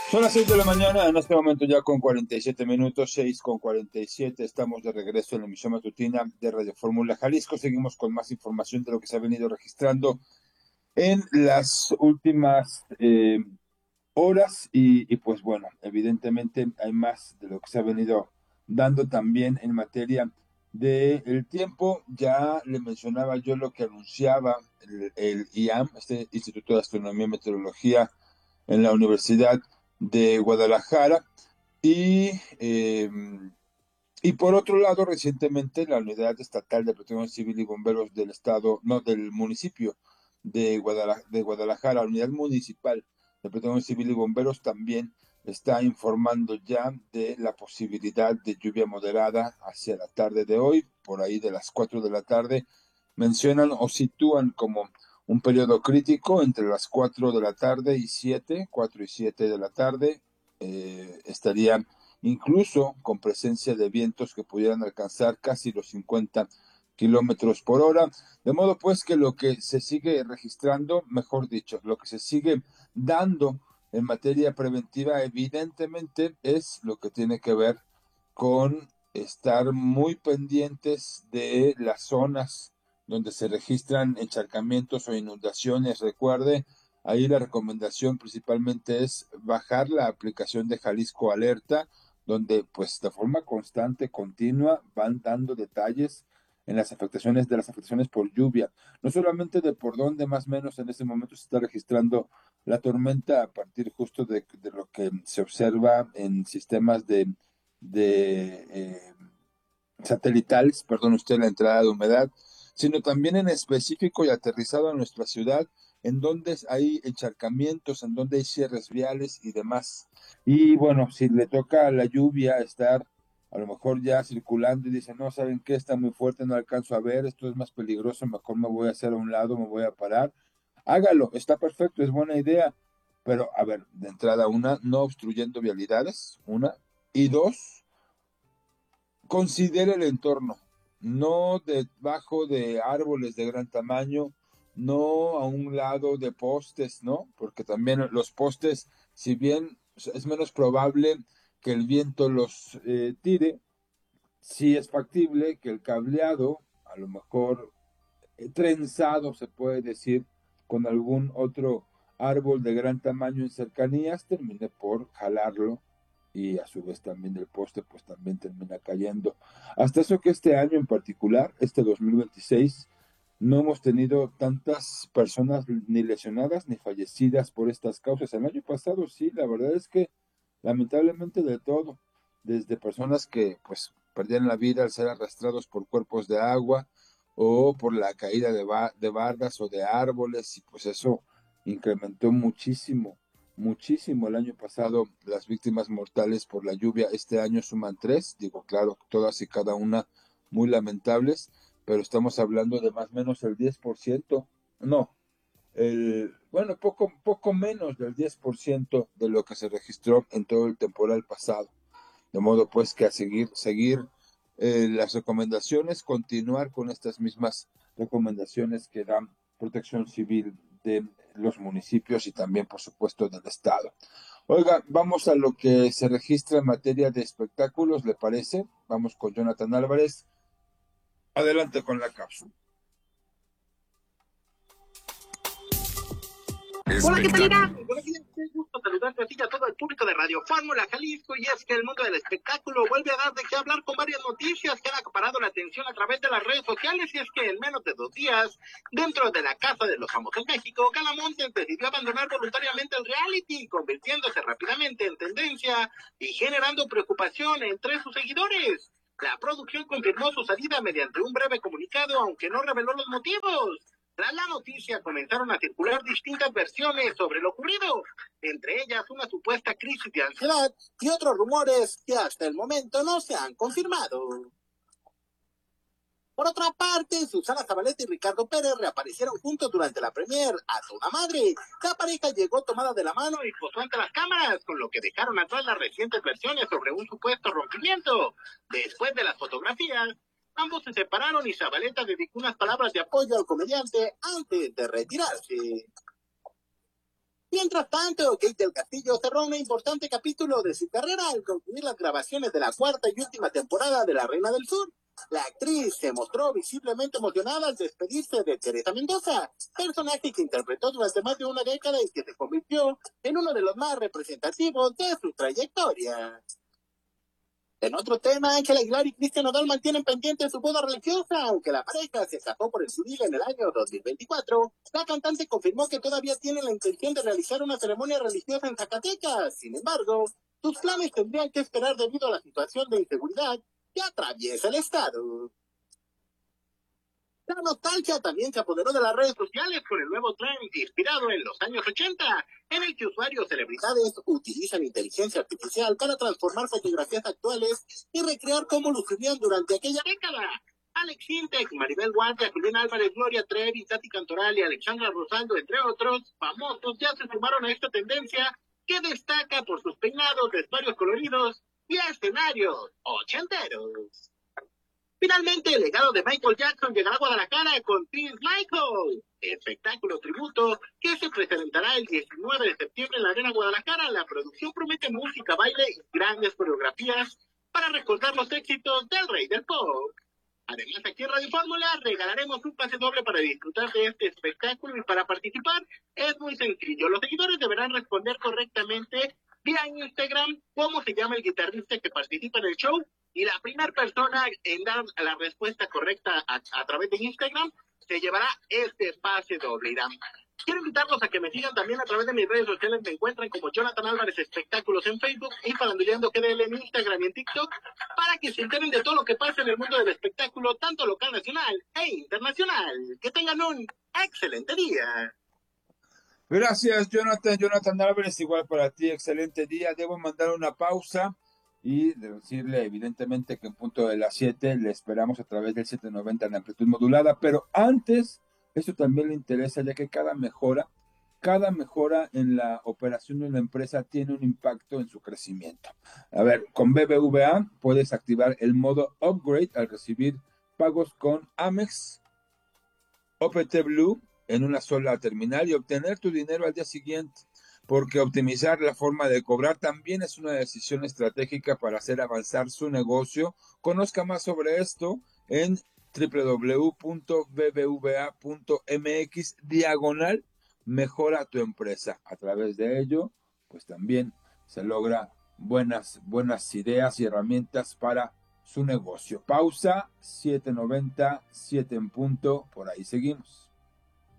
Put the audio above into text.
Son las 6 de la mañana, en este momento ya con 47 minutos, 6 con 47. Estamos de regreso en la emisión matutina de Radio Fórmula Jalisco. Seguimos con más información de lo que se ha venido registrando en las últimas horas y pues bueno, evidentemente hay más de lo que se ha venido dando también en materia del tiempo. Ya le mencionaba yo lo que anunciaba el IAM, este Instituto de Astronomía y Meteorología en la Universidad de Guadalajara. Y, eh, y por otro lado, recientemente la Unidad Estatal de Protección Civil y Bomberos del Estado, no, del municipio de Guadalajara, la Unidad Municipal de Protección Civil y Bomberos también está informando ya de la posibilidad de lluvia moderada hacia la tarde de hoy, por ahí de las 4 de la tarde. Mencionan o sitúan como un periodo crítico entre las 4 de la tarde y 7, 4 y 7 de la tarde. Estaría incluso con presencia de vientos que pudieran alcanzar casi los 50 kilómetros por hora. De modo pues que lo que se sigue registrando, mejor dicho, lo que se sigue dando en materia preventiva, evidentemente es lo que tiene que ver con estar muy pendientes de las zonas donde se registran encharcamientos o inundaciones. Recuerde, ahí la recomendación principalmente es bajar la aplicación de Jalisco Alerta, donde pues de forma constante, continua, van dando detalles en las afectaciones de las afectaciones por lluvia, no solamente de por dónde más o menos en este momento se está registrando la tormenta a partir justo de lo que se observa en sistemas de satelitales, perdón usted, la entrada de humedad, sino también en específico y aterrizado en nuestra ciudad, en donde hay encharcamientos, en donde hay cierres viales y demás. Y bueno, si le toca la lluvia estar a lo mejor ya circulando y dice, no, ¿saben qué? Está muy fuerte, no alcanzo a ver, esto es más peligroso, mejor me voy a hacer a un lado, me voy a parar. Hágalo, está perfecto, es buena idea, pero a ver, de entrada, una, no obstruyendo vialidades, una, y dos, considere el entorno, no debajo de árboles de gran tamaño, no a un lado de postes, ¿no? Porque también los postes, si bien es menos probable que el viento los tire, sí es factible que el cableado, a lo mejor trenzado, se puede decir, con algún otro árbol de gran tamaño en cercanías, termine por jalarlo y a su vez también el poste pues también termina cayendo. Hasta eso que este año en particular, este 2026, no hemos tenido tantas personas ni lesionadas ni fallecidas por estas causas. El año pasado sí, la verdad es que lamentablemente de todo, desde personas que pues perdieron la vida al ser arrastrados por cuerpos de agua o por la caída de bardas o de árboles, y pues eso incrementó muchísimo, muchísimo el año pasado las víctimas mortales por la lluvia. Este año suman tres, digo, claro, todas y cada una muy lamentables, pero estamos hablando de más o menos el 10%, no, bueno, poco menos del 10% de lo que se registró en todo el temporal pasado. De modo pues que a seguir las recomendaciones, continuar con estas mismas recomendaciones que dan Protección Civil de los municipios y también, por supuesto, del Estado. Oiga, vamos a lo que se registra en materia de espectáculos, ¿le parece? Vamos con Jonathan Álvarez. Adelante con la cápsula. Hola, ¿qué tal, Irán? Buenos días, qué gusto saludarte a ti y a todo el público de Radio Fórmula Jalisco. Y es que el mundo del espectáculo vuelve a dar de qué hablar con varias noticias que han acaparado la atención a través de las redes sociales. Y es que en menos de 2 días, dentro de la Casa de los Famosos México, Gala Montes decidió abandonar voluntariamente el reality, convirtiéndose rápidamente en tendencia y generando preocupación entre sus seguidores. La producción confirmó su salida mediante un breve comunicado, aunque no reveló los motivos. Tras la noticia comenzaron a circular distintas versiones sobre lo ocurrido, entre ellas una supuesta crisis de ansiedad y otros rumores que hasta el momento no se han confirmado. Por otra parte, Susana Zabaleta y Ricardo Pérez reaparecieron juntos durante la premier A Toda Madre. La pareja llegó tomada de la mano y posó ante las cámaras, con lo que dejaron atrás las recientes versiones sobre un supuesto rompimiento. Después de las fotografías, ambos se separaron y Zabaleta dedicó unas palabras de apoyo al comediante antes de retirarse. Mientras tanto, Kate del Castillo cerró un importante capítulo de su carrera al concluir las grabaciones de la cuarta y última temporada de La Reina del Sur. La actriz se mostró visiblemente emocionada al despedirse de Teresa Mendoza, personaje que interpretó durante más de una década y que se convirtió en uno de los más representativos de su trayectoria. En otro tema, Ángela Aguilar y Cristian Nodal mantienen pendiente su boda religiosa, aunque la pareja se casó por el civil en el año 2024. La cantante confirmó que todavía tiene la intención de realizar una ceremonia religiosa en Zacatecas. Sin embargo, sus planes tendrían que esperar debido a la situación de inseguridad que atraviesa el estado. La nostalgia también se apoderó de las redes sociales con el nuevo trend inspirado en los años 80, en el que usuarios celebridades utilizan inteligencia artificial para transformar fotografías actuales y recrear cómo lucían durante aquella década. Alex Sintek, Maribel Guardia, Julián Álvarez, Gloria Trevi, Tati Cantoral y Alexandra Rosaldo, entre otros famosos, ya se sumaron a esta tendencia que destaca por sus peinados, vestuarios coloridos y escenarios ochenteros. Finalmente, el legado de Michael Jackson llegará a Guadalajara con Prince Michael, espectáculo tributo que se presentará el 19 de septiembre en la Arena Guadalajara. La producción promete música, baile y grandes coreografías para recordar los éxitos del rey del pop. Además, aquí en Radio Fórmula regalaremos un pase doble para disfrutar de este espectáculo y para participar es muy sencillo. Los seguidores deberán responder correctamente vía Instagram cómo se llama el guitarrista que participa en el show y la primera persona en dar la respuesta correcta a través de Instagram se llevará este pase doble. Irán. Quiero invitarlos a que me sigan también a través de mis redes sociales. Me encuentran como Jonathan Álvarez Espectáculos en Facebook y Faranduleando GDL en Instagram y en TikTok para que se enteren de todo lo que pasa en el mundo del espectáculo, tanto local, nacional e internacional. Que tengan un excelente día. Gracias, Jonathan. Jonathan Álvarez, igual para ti, excelente día. Debo mandar una pausa y decirle, evidentemente, que en punto de las 7 le esperamos a través del 790 en amplitud modulada, pero antes, esto también le interesa, ya que cada mejora en la operación de una empresa tiene un impacto en su crecimiento. A ver, con BBVA puedes activar el modo Upgrade al recibir pagos con Amex, OPT Blue en una sola terminal y obtener tu dinero al día siguiente, porque optimizar la forma de cobrar también es una decisión estratégica para hacer avanzar su negocio. Conozca más sobre esto en www.bbva.mx/ mejora tu empresa. A través de ello, pues también se logra buenas ideas y herramientas para su negocio. Pausa, 7:90, 7 en punto, por ahí seguimos.